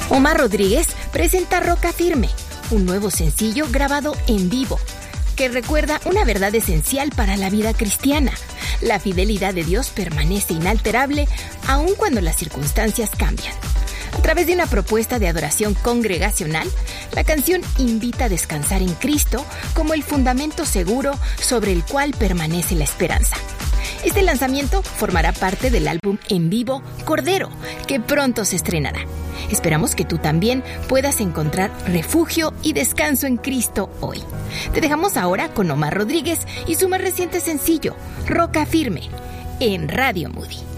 Omar Rodríguez presenta Roca Firme, un nuevo sencillo grabado en vivo, que recuerda una verdad esencial para la vida cristiana. La fidelidad de Dios permanece inalterable aun cuando las circunstancias cambian. A través de una propuesta de adoración congregacional, la canción invita a descansar en Cristo como el fundamento seguro sobre el cual permanece la esperanza. Este lanzamiento formará parte del álbum en vivo Cordero, que pronto se estrenará. Esperamos que tú también puedas encontrar refugio y descanso en Cristo hoy. Te dejamos ahora con Omar Rodríguez y su más reciente sencillo, Roca Firme, en Radio Moody.